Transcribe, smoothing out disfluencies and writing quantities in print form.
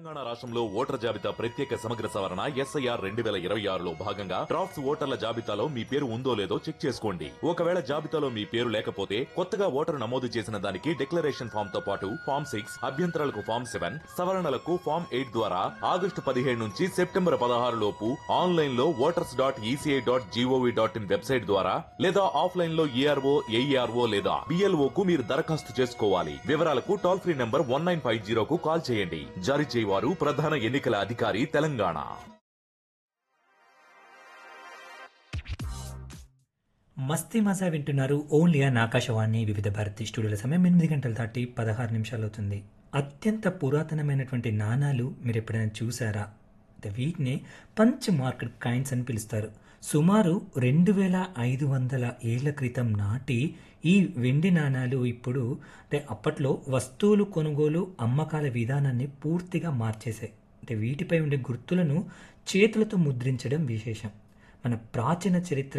తెలంగాణ రాష్ట్రంలో ఓటర్ల జాబితా ప్రత్యేక సమగ్ర సవరణ ఎస్ఐఆర్ 2026లో భాగంగా డ్రాఫ్ట్స్ ఓటర్ల జాబితాలో మీ పేరు ఉందో లేదో చెక్ చేసుకోండి. ఒకవేళ జాబితాలో మీ పేరు లేకపోతే కొత్తగా ఓటరు నమోదు చేసిన దానికి డిక్లరేషన్ ఫామ్ తో పాటు ఫామ్ 6, అభ్యంతరాలకు ఫామ్ 7, సవరణలకు ఫామ్ 8 ద్వారా ఆగస్టు 17 నుంచి సెప్టెంబర్ 16 లోపు ఆన్లైన్ లో voters.eci.gov.in వెబ్సైట్ ద్వారా లేదా ఆఫ్లైన్ లో ఈఆర్ఓ, ఏఈఆర్ఓ లేదా బిఎల్ఓ కు మీరు దరఖాస్తు చేసుకోవాలి. వివరాలకు టోల్ ఫ్రీ నంబర్ 1950 కు కాల్ చేయండి. జారీ చేయవారు ప్రధాన ఎన్నికల అధికారి తెలంగాణ. మస్తీ మజా వింటున్నారు ఓన్లీ ఆన్ ఆకాశవాణి వివిధ భారతి స్టూడియోల సమయం 8 గంటల దాటి 16 నిమిషాలు అవుతుంది. అత్యంత పురాతనమైనటువంటి నాణాలు మీరు ఎప్పుడైనా చూసారా? వీటిని పంచ్ మార్క్డ్ కాయిన్స్ అని పిలుస్తారు. సుమారు 2500 ఏళ్ల క్రితం నాటి ఈ వెండి నాణాలు ఇప్పుడు అప్పట్లో వస్తువులు కొనుగోలు అమ్మకాల విధానాన్ని పూర్తిగా మార్చేశాయి. వీటిపై ఉండే గుర్తులను చేతులతో ముద్రించడం విశేషం. మన ప్రాచీన చరిత్ర